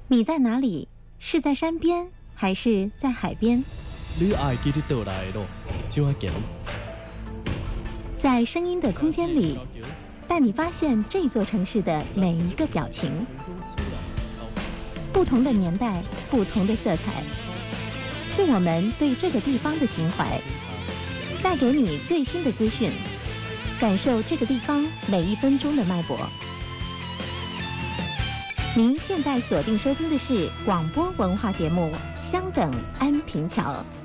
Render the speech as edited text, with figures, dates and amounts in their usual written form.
你在哪里？是在山边还是在海边？ 你爱记得倒来的路，就要行。 在声音的空间里，带你发现这座城市的每一个表情。不同的年代，不同的色彩，是我们对这个地方的情怀。带给你最新的资讯，感受这个地方每一分钟的脉搏。您现在锁定收听的是广播文化节目《香港安平桥》。